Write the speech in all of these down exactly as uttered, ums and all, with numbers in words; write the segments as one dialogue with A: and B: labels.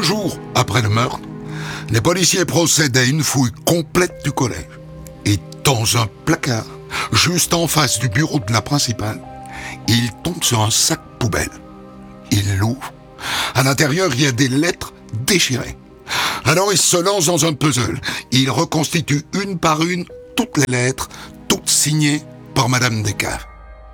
A: Deux jours après le meurtre, les policiers procèdent à une fouille complète du collège. Et dans un placard, juste en face du bureau de la principale, ils tombent sur un sac poubelle. Ils l'ouvrent. À l'intérieur, il y a des lettres déchirées. Alors ils se lancent dans un puzzle. Ils reconstituent une par une toutes les lettres, toutes signées par Madame Descaves.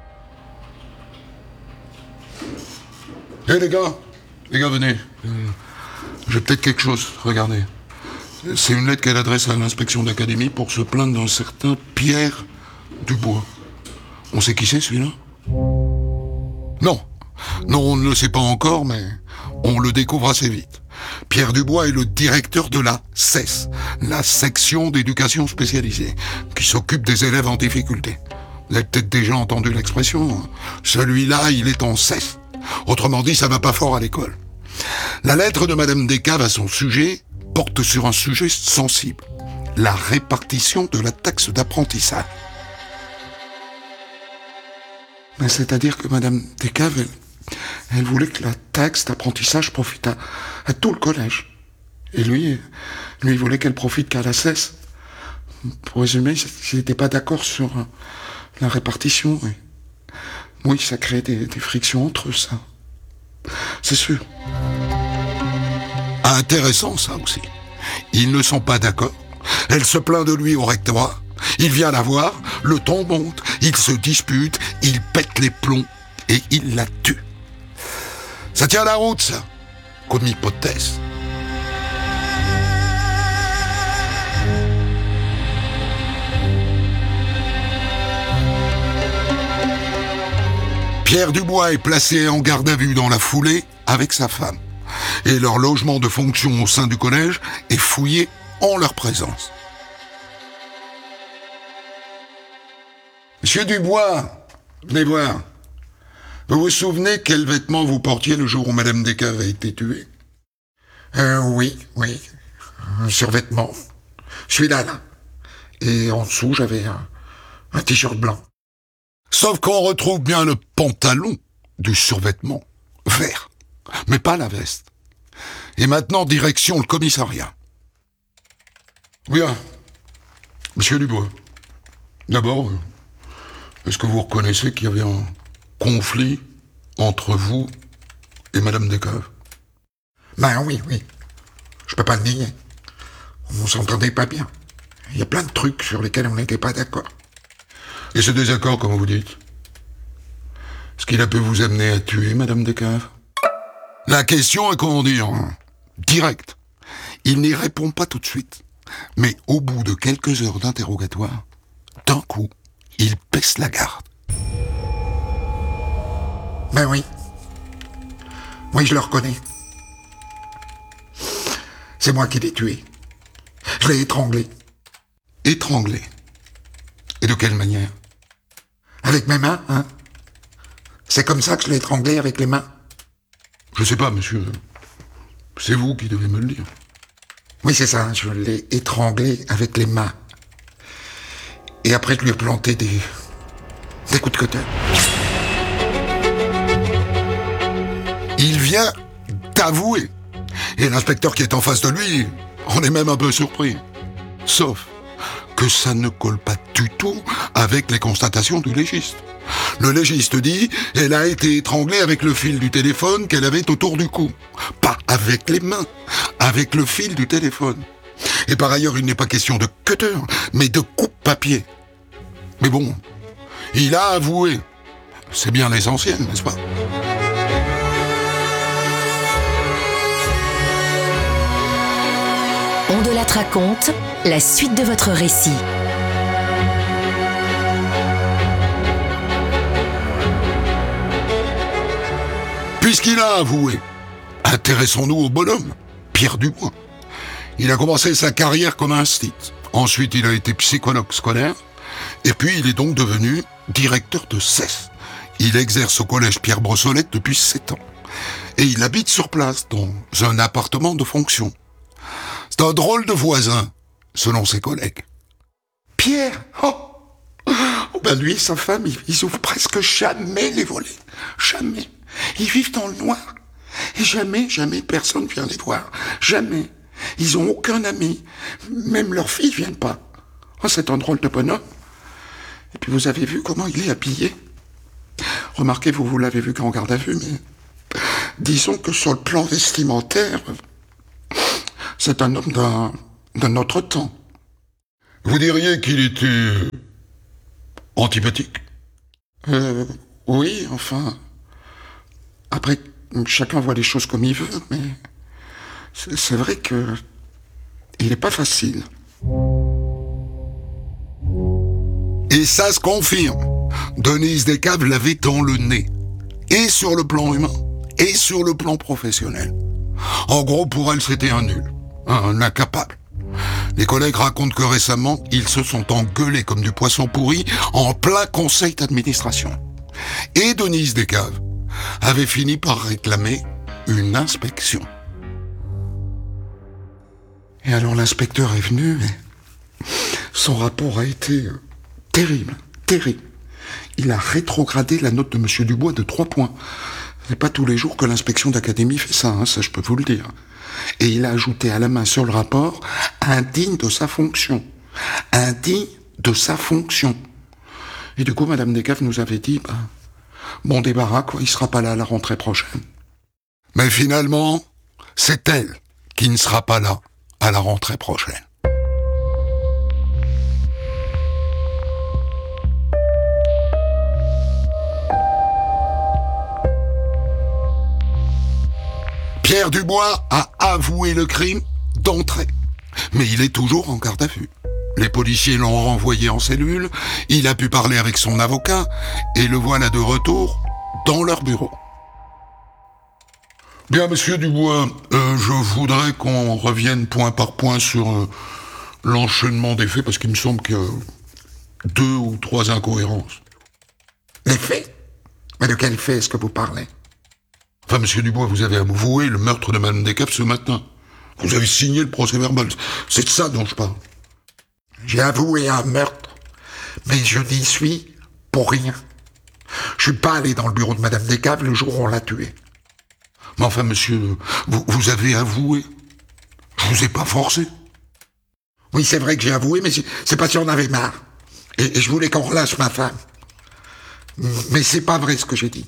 A: Hé hey, les gars, les gars venez. Euh, j'ai peut-être quelque chose, regardez. C'est une lettre qu'elle adresse à l'inspection d'académie pour se plaindre d'un certain Pierre Dubois. On sait qui c'est celui-là ? Non. Non, on ne le sait pas encore, mais on le découvre assez vite. Pierre Dubois est le directeur de la C E S, la section d'éducation spécialisée, qui s'occupe des élèves en difficulté. Vous avez peut-être déjà entendu l'expression, celui-là, il est en C E S. Autrement dit, ça va pas fort à l'école. La lettre de Madame Descaves à son sujet porte sur un sujet sensible, la répartition de la taxe d'apprentissage. Mais c'est-à-dire que Madame Descaves, elle, elle voulait que la taxe d'apprentissage profite à, à tout le collège. Et lui, lui, il voulait qu'elle profite qu'à la C E S. Pour résumer, il n'était pas d'accord sur la répartition. Et oui, ça crée des, des frictions entre eux, ça. C'est sûr. Intéressant, ça aussi. Ils ne sont pas d'accord. Elle se plaint de lui au rectorat. Il vient la voir, le ton monte, ils se disputent, il pète les plombs et il la tue. Ça tient la route, ça, comme hypothèse. Pierre Dubois est placé en garde à vue dans la foulée avec sa femme. Et leur logement de fonction au sein du collège est fouillé en leur présence. Monsieur Dubois, venez voir. Vous vous souvenez quels vêtements vous portiez le jour où Madame Descaves a été tuée ? Euh, oui, oui. Un survêtement. Celui-là, là. Et en dessous, j'avais un, un t-shirt blanc. Sauf qu'on retrouve bien le pantalon du survêtement, vert, mais pas la veste. Et maintenant, direction le commissariat. Bien. Monsieur Dubois, d'abord, est-ce que vous reconnaissez qu'il y avait un conflit entre vous et Madame Descaves ? Ben oui, oui. Je peux pas le nier. On s'entendait pas bien. Il y a plein de trucs sur lesquels on n'était pas d'accord. Et ce désaccord, comme vous dites, est-ce qu'il a pu vous amener à tuer Madame Descaves ? La question est, comment dire, directe. Il n'y répond pas tout de suite. Mais au bout de quelques heures d'interrogatoire, d'un coup, il baisse la garde. Ben oui. Oui, je le reconnais. C'est moi qui l'ai tué. Je l'ai étranglé. Étranglé ? Et de quelle manière ? Avec mes mains, hein ? C'est comme ça que je l'ai étranglé, avec les mains. Je sais pas, monsieur. C'est vous qui devez me le dire. Oui, c'est ça, je l'ai étranglé avec les mains. Et après, je lui ai planté des... des coups de cutter. Il vient d'avouer. Et l'inspecteur qui est en face de lui en est même un peu surpris. Sauf que ça ne colle pas du tout avec les constatations du légiste. Le légiste dit, elle a été étranglée avec le fil du téléphone qu'elle avait autour du cou. Pas avec les mains, avec le fil du téléphone. Et par ailleurs, il n'est pas question de cutter, mais de coupe-papier. Mais bon, il a avoué. C'est bien l'essentiel, n'est-ce pas ?
B: On de la raconte, la suite de votre récit.
A: Puisqu'il a avoué, intéressons-nous au bonhomme, Pierre Dubois. Il a commencé sa carrière comme instit. Ensuite, il a été psychologue scolaire. Et puis, il est donc devenu directeur de C E S. Il exerce au collège Pierre Brossolette depuis sept ans. Et il habite sur place, dans un appartement de fonction. C'est un drôle de voisin, selon ses collègues. Pierre, oh, oh ben lui et sa femme, ils, ils ouvrent presque jamais les volets. Jamais. Ils vivent dans le noir. Et jamais, jamais personne vient les voir. Jamais. Ils ont aucun ami. Même leurs filles viennent pas. Oh, c'est un drôle de bonhomme. Et puis vous avez vu comment il est habillé? Remarquez, vous, vous l'avez vu qu'en garde à vue, mais disons que sur le plan vestimentaire, c'est un homme d'un, d'un autre temps.
C: Vous diriez qu'il était antipathique?
A: Euh, oui, enfin... Après, chacun voit les choses comme il veut, mais... C'est, c'est vrai que... Il n'est pas facile.
C: Et ça se confirme. Denise Descaves l'avait dans le nez. Et sur le plan humain, et sur le plan professionnel. En gros, pour elle, c'était un nul. Un incapable. Les collègues racontent que récemment, ils se sont engueulés comme du poisson pourri en plein conseil d'administration. Et Denise Descaves avait fini par réclamer une inspection.
A: Et alors l'inspecteur est venu et son rapport a été terrible, terrible. Il a rétrogradé la note de Monsieur Dubois de trois points. C'est pas tous les jours que l'inspection d'académie fait ça, hein, ça je peux vous le dire. Et il a ajouté à la main sur le rapport « indigne de sa fonction ». Indigne de sa fonction. Et du coup, Madame Descaves nous avait dit bah, « bon débarras, quoi, il sera pas là à la rentrée prochaine ».
C: Mais finalement, c'est elle qui ne sera pas là à la rentrée prochaine. Pierre Dubois a avoué le crime d'entrée, mais il est toujours en garde à vue. Les policiers l'ont renvoyé en cellule, il a pu parler avec son avocat, et le voilà de retour dans leur bureau. Bien, monsieur Dubois, euh, je voudrais qu'on revienne point par point sur euh, l'enchaînement des faits, parce qu'il me semble qu'il y a deux ou trois incohérences.
A: Les faits? Mais de quels faits est-ce que vous parlez?
C: Enfin, monsieur Dubois, vous avez avoué le meurtre de Madame Descaves ce matin. Vous avez signé le procès-verbal. C'est de ça dont je parle.
A: J'ai avoué un meurtre, mais je n'y suis pour rien. Je suis pas allé dans le bureau de Madame Descaves le jour où on l'a tuée.
C: Mais enfin, monsieur, vous, vous avez avoué. Je vous ai pas forcé.
A: Oui, c'est vrai que j'ai avoué, mais c'est, c'est pas si on avait marre. Et, et je voulais qu'on relâche ma femme. Mais c'est pas vrai ce que j'ai dit.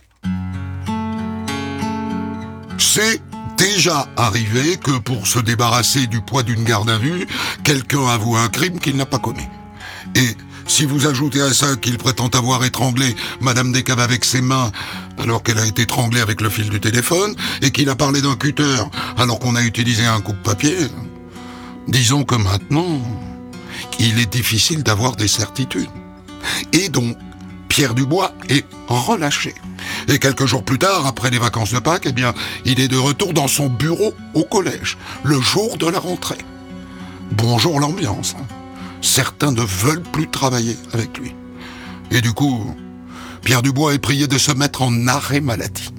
C: C'est déjà arrivé que pour se débarrasser du poids d'une garde à vue, quelqu'un avoue un crime qu'il n'a pas commis. Et si vous ajoutez à ça qu'il prétend avoir étranglé Madame Descaves avec ses mains alors qu'elle a été étranglée avec le fil du téléphone, et qu'il a parlé d'un cutter alors qu'on a utilisé un coupe-papier, disons que maintenant, il est difficile d'avoir des certitudes. Et donc, Pierre Dubois est relâché. Et quelques jours plus tard, après les vacances de Pâques, eh bien, il est de retour dans son bureau au collège, le jour de la rentrée. Bonjour l'ambiance. Hein. Certains ne veulent plus travailler avec lui. Et du coup, Pierre Dubois est prié de se mettre en arrêt maladie.